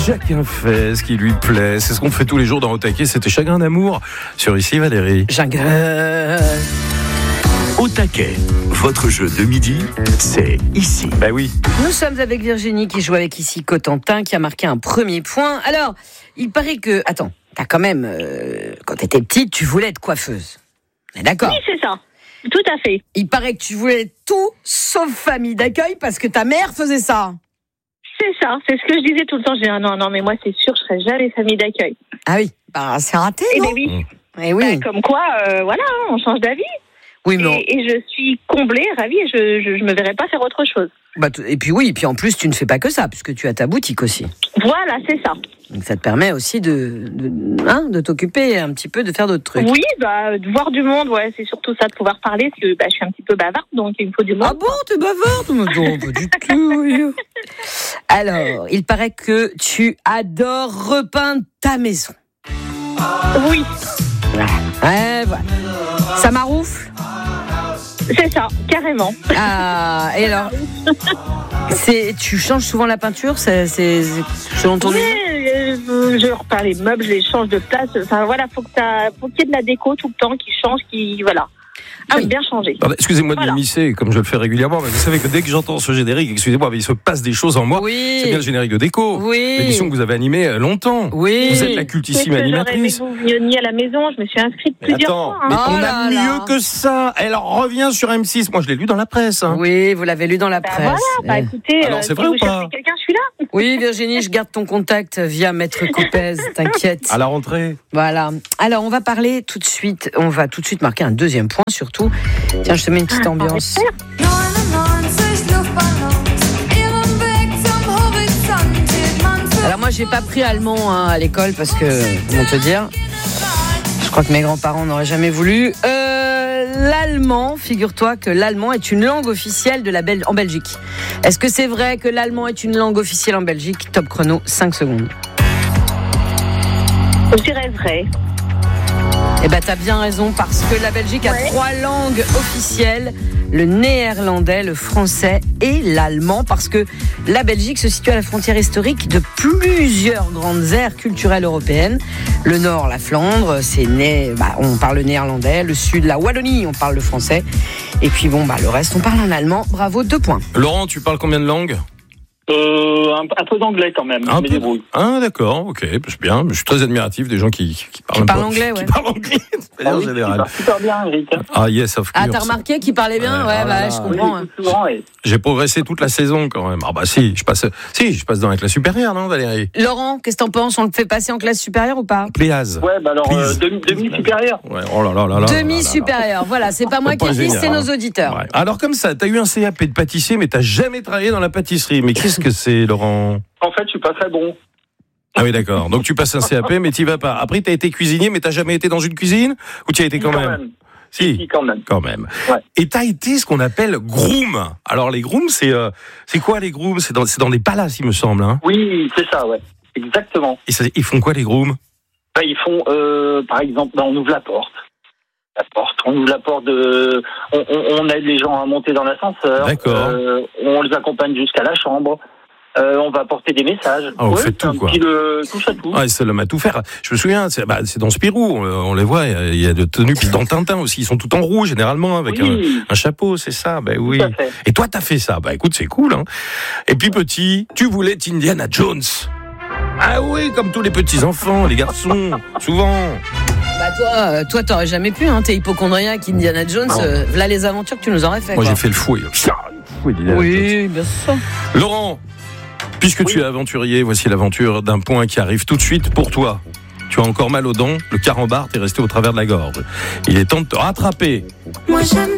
Chacun fait ce qui lui plaît. C'est ce qu'on fait tous les jours dans Au Taquet. C'était Chagrin d'amour sur Ici Valérie. Au Taquet, votre jeu de midi, c'est ici. Bah oui. Nous sommes avec Virginie qui joue avec ici Cotentin qui a marqué un premier point. Alors, il paraît que... Attends, t'as quand même... quand t'étais petite, tu voulais être coiffeuse. On est d'accord ? Oui, c'est ça. Tout à fait. Il paraît que tu voulais être tout sauf famille d'accueil parce que ta mère faisait ça. C'est ça. C'est ce que je disais tout le temps. Je dis non, mais moi, c'est sûr, je serai jamais famille d'accueil. Ah oui, bah c'est raté, Eh non ? ben oui. Eh oui. Bah, comme quoi, voilà, on change d'avis. Oui, mais Et je suis comblée, ravie, et je me verrai pas faire autre chose. et puis en plus tu ne fais pas que ça puisque tu as ta boutique aussi. Voilà, c'est ça. Donc ça te permet aussi de t'occuper un petit peu, de faire d'autres trucs. Oui, de voir du monde, ouais, c'est surtout ça, de pouvoir parler, parce que je suis un petit peu bavarde, donc il me faut du monde. Ah bon, t'es bavarde ? Non, pas du tout. Alors, il paraît que tu adores repeindre ta maison. Oui. Ouais, voilà. Ça maroufle ? C'est ça, carrément. Ah, et alors tu changes souvent la peinture, c'est selon ton Oui, je repars les meubles, je les change de place. Enfin voilà, faut qu'il y ait de la déco tout le temps qui change, voilà. J'aime bien changer. Excusez-moi de m'immiscer, comme je le fais régulièrement, mais vous savez que dès que j'entends ce générique, excusez-moi, mais il se passe des choses en moi. Oui. C'est bien le générique de déco. Oui. L'émission que vous avez animée longtemps. Oui. Vous êtes la cultissime animatrice. J'aurais aimé que vous veniez à la maison, je me suis inscrite plusieurs fois. Mais Oh on là a là. mieux que ça. Elle revient sur M6. Moi, je l'ai lu dans la presse. Hein. Oui, vous l'avez lu dans la presse. Voilà, écoutez, Alors, c'est si vrai vous ou pas cherchez quelqu'un, je suis là. Oui, Virginie, je garde ton contact via Maître Copez, t'inquiète. À la rentrée. Voilà. Alors, on va parler tout de suite. On va tout de suite marquer un deuxième point, surtout. Tiens, je te mets une petite ambiance. Alors moi, j'ai pas pris allemand à l'école parce que, comment te dire, je crois que mes grands-parents n'auraient jamais voulu. L'allemand, figure-toi que l'allemand est une langue officielle en Belgique. Est-ce que c'est vrai que l'allemand est une langue officielle en Belgique ? Top chrono, 5 secondes. Je dirais vrai. Eh ben, t'as bien raison, parce que la Belgique a 3 langues officielles, le néerlandais, le français et l'allemand, parce que la Belgique se situe à la frontière historique de plusieurs grandes aires culturelles européennes. Le nord, la Flandre, on parle le néerlandais, le sud, la Wallonie, on parle le français, et puis le reste, on parle en allemand. Bravo, 2 points. Laurent, tu parles combien de langues ? Un peu d'anglais quand même. Un peu. Ah d'accord, ok, c'est bien. Je suis très admiratif des gens qui parlent anglais, ouais. Qui parlent anglais, en général. Super bien, Eric. Ah yes, of course. Ah, t'as remarqué qu'il parlait bien ? Je comprends. Oui, souvent, ouais. J'ai progressé toute la saison quand même. Ah bah si, je passe dans la classe supérieure, non Valérie ? Laurent, qu'est-ce que t'en penses ? On le fait passer en classe supérieure ou pas ? Pléaz. Ouais, alors demi-supérieur. Ouais, oh là là là là. Demi-supérieur, voilà, c'est pas moi qui le dis, c'est nos auditeurs. Ouais. Alors comme ça, t'as eu un CAP de pâtissier, mais t'as jamais travaillé dans la pâtisserie. Mais qu'est-ce que c'est, Laurent ? En fait, je suis pas très bon. Ah oui, d'accord. Donc tu passes un CAP, mais t'y vas pas. Après, t'as été cuisinier, mais t'as jamais été dans une cuisine ? Ou tu y as été quand même ? Si, quand même. Quand même. Ouais. Et t'as été ce qu'on appelle groom. Alors les grooms, c'est quoi les grooms ? C'est dans des palaces, il me semble. Hein. Oui, c'est ça, ouais. Exactement. Et ils font quoi les grooms ? Ils font, par exemple, on ouvre la porte. On ouvre la porte on aide les gens à monter dans l'ascenseur. D'accord. On les accompagne jusqu'à la chambre. On va apporter des messages. Ah, on fait tout, quoi. Touche à tout. Ah, c'est l'homme à tout faire. Je me souviens, c'est dans Spirou, on les voit, il y a de tenues, puis dans Tintin aussi, ils sont tout en rouge, généralement, avec un chapeau, c'est ça, oui. Et toi, t'as fait ça, écoute, c'est cool, hein. Et puis petit, tu voulais être Indiana Jones. Ah oui, comme tous les petits enfants, les garçons, souvent. Bah toi, t'aurais jamais pu, hein, t'es hypocondriaque, Indiana Jones, voilà les aventures que tu nous aurais fait. Moi, quoi. j'ai fait le fouet. Oui, bien sûr. Laurent, puisque tu es aventurier, voici l'aventure d'un point qui arrive tout de suite pour toi. Tu as encore mal aux dents, le carambar t'est resté au travers de la gorge. Il est temps de te rattraper. Moi j'aime